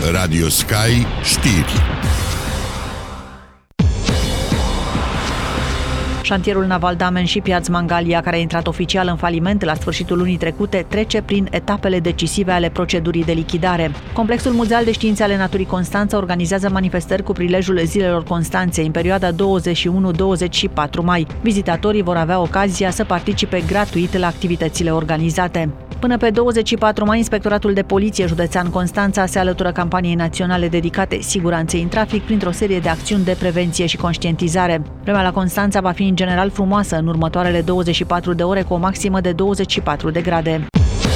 Radio Sky Știri. Șantierul naval Damen Shipyards Mangalia, care a intrat oficial în faliment la sfârșitul lunii trecute, trece prin etapele decisive ale procedurii de lichidare. Complexul Muzeal de Științe ale Naturii Constanța organizează manifestări cu prilejul Zilelor Constanței în perioada 21-24 mai. Vizitatorii vor avea ocazia să participe gratuit la activitățile organizate. Până pe 24 mai, Inspectoratul de Poliție Județean Constanța se alătură campaniei naționale dedicate siguranței în trafic printr-o serie de acțiuni de prevenție și conștientizare. Vremea la Constanța va fi în general frumoasă în următoarele 24 de ore cu o maximă de 24 de grade.